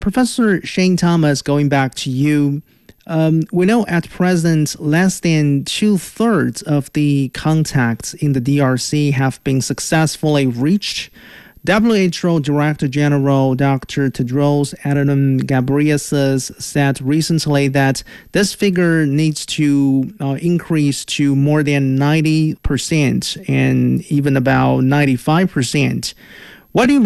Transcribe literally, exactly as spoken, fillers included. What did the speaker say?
Professor Shane Thomas, going back to you, um, we know at present less than two-thirds of the contacts in the D R C have been successfully reached. W H O Director General Doctor Tedros Adhanom Ghebreyesus said recently that this figure needs to uh, increase to more than ninety percent and even about ninety-five percent. What do you